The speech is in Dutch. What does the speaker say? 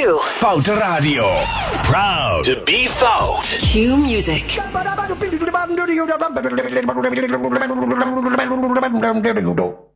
Q. Foute Radio. Proud to be fout. Q Music. Q